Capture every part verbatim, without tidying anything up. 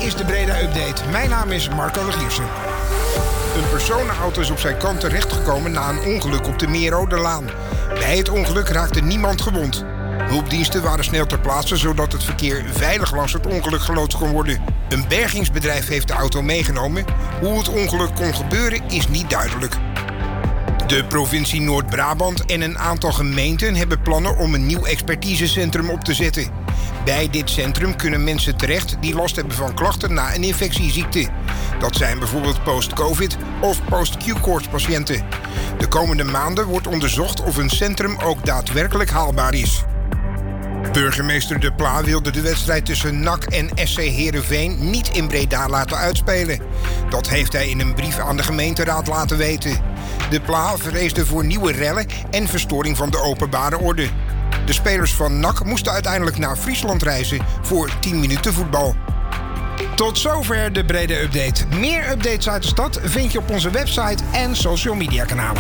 is de Breda Update. Mijn naam is Marco Legiersen. Een personenauto is op zijn kant terechtgekomen na een ongeluk op de Meerrodelaan. Bij het ongeluk raakte niemand gewond. Hulpdiensten waren snel ter plaatse zodat het verkeer veilig langs het ongeluk geloodst kon worden. Een bergingsbedrijf heeft de auto meegenomen. Hoe het ongeluk kon gebeuren is niet duidelijk. De provincie Noord-Brabant en een aantal gemeenten hebben plannen om een nieuw expertisecentrum op te zetten. Bij dit centrum kunnen mensen terecht die last hebben van klachten na een infectieziekte. Dat zijn bijvoorbeeld post-covid of post-Q-koorts patiënten. De komende maanden wordt onderzocht of een centrum ook daadwerkelijk haalbaar is. Burgemeester De Pla wilde de wedstrijd tussen N A C en S C Heerenveen niet in Breda laten uitspelen. Dat heeft hij in een brief aan de gemeenteraad laten weten. De Pla vreesde voor nieuwe rellen en verstoring van de openbare orde. De spelers van N A C moesten uiteindelijk naar Friesland reizen voor tien minuten voetbal. Tot zover de Breda Update. Meer updates uit de stad vind je op onze website en social media kanalen.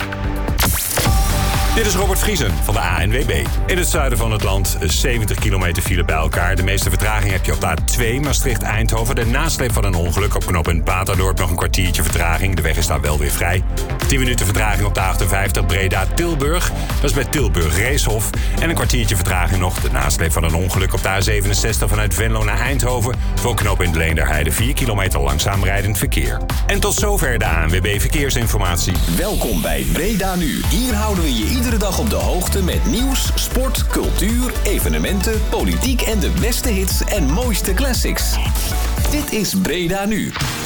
Dit is Robert Vriesen van de A N W B. In het zuiden van het land zeventig kilometer file bij elkaar. De meeste vertraging heb je op de A twee Maastricht-Eindhoven. De nasleep van een ongeluk op knooppunt Baterdorp. Nog een kwartiertje vertraging. De weg is daar wel weer vrij. tien minuten vertraging op de achtenvijftig Breda-Tilburg. Dat is bij Tilburg-Reeshof. En een kwartiertje vertraging nog. De nasleep van een ongeluk op de A zevenenzestig vanuit Venlo naar Eindhoven. Voor knooppunt Leenderheide vier kilometer langzaam rijdend verkeer. En tot zover de A N W B Verkeersinformatie. Welkom bij Breda Nu. Hier houden we je iedere dag op de hoogte met nieuws, sport, cultuur, evenementen, politiek en de beste hits en mooiste classics. Dit is Breda Nu.